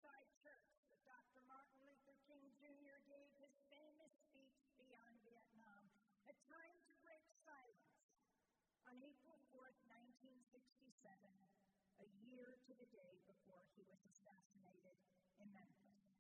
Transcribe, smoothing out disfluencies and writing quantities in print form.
Riverside Church that Dr. Martin Luther King Jr. gave his famous speech Beyond Vietnam, a time to break silence on April 4th, 1967, a year to the day before he was assassinated in Memphis.